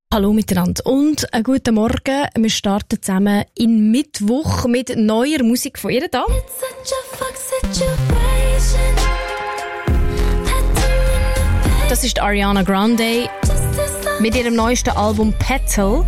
Hallo miteinander und einen guten Morgen. Wir starten zusammen in Mittwoch mit neuer Musik von ihr da. Das ist Ariana Grande mit ihrem neuesten Album Petal.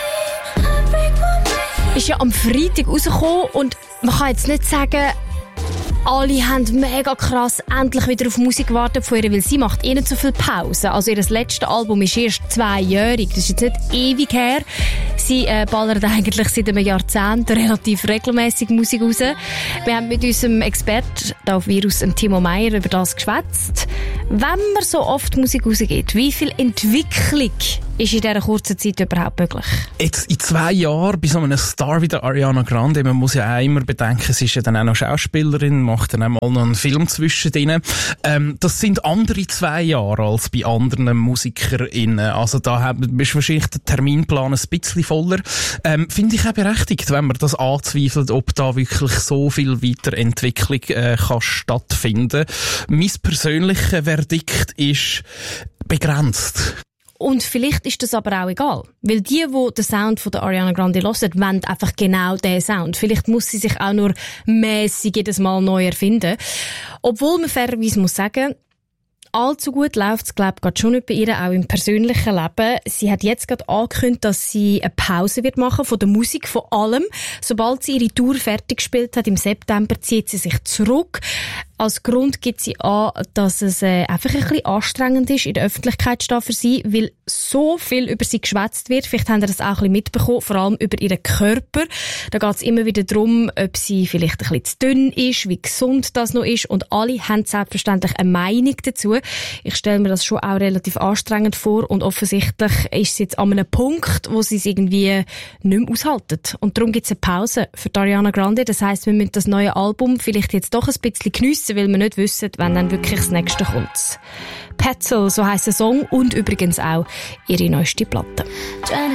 Ist ja am Freitag rausgekommen und man kann jetzt nicht sagen, alle haben mega krass endlich wieder auf Musik gewartet von ihr, weil sie macht eh nicht so viel Pause. Also ihr letztes Album ist erst 2-jährig. Das ist jetzt nicht ewig her. Sie ballert eigentlich seit einem Jahrzehnt relativ regelmäßig Musik raus. Wir haben mit unserem Experten auf Virus, Timo Meyer, über das geschwätzt. Wenn man so oft Musik rausgibt, wie viel Entwicklung ist in dieser kurzen Zeit überhaupt möglich? Jetzt in 2 Jahren bei so einem Star wie der Ariana Grande, man muss ja auch immer bedenken, sie ist ja dann auch noch Schauspielerin, macht dann auch mal noch einen Film zwischendrin. Das sind andere 2 Jahre als bei anderen MusikerInnen. Also da ist wahrscheinlich der Terminplan ein bisschen voller. Finde ich auch berechtigt, wenn man das anzweifelt, ob da wirklich so viel Weiterentwicklung kann stattfinden. Mein persönliches Verdikt ist begrenzt. Und vielleicht ist das aber auch egal. Weil die den Sound von der Ariana Grande hören, wollen einfach genau diesen Sound. Vielleicht muss sie sich auch nur mässig jedes Mal neu erfinden. Obwohl man fairerweise muss sagen, allzu gut läuft es, glaube ich, schon nicht bei ihr, auch im persönlichen Leben. Sie hat jetzt gerade angekündigt, dass sie eine Pause wird machen von der Musik, von allem. Sobald sie ihre Tour fertig gespielt hat, im September, zieht sie sich zurück. Als Grund gibt sie an, dass es einfach ein bisschen anstrengend ist, in der Öffentlichkeit stehen für sie, weil so viel über sie geschwätzt wird. Vielleicht haben Sie das auch ein bisschen mitbekommen, vor allem über ihren Körper. Da geht es immer wieder darum, ob sie vielleicht ein bisschen zu dünn ist, wie gesund das noch ist. Und alle haben selbstverständlich eine Meinung dazu. Ich stelle mir das schon auch relativ anstrengend vor und offensichtlich ist sie jetzt an einem Punkt, wo sie es irgendwie nicht mehr aushalten. Und darum gibt es eine Pause für Ariana Grande. Das heisst, wir müssen das neue Album vielleicht jetzt doch ein bisschen geniessen, weil wir nicht wissen, wann dann wirklich das nächste kommt. Petal, so heisst der Song und übrigens auch ihre neueste Platte.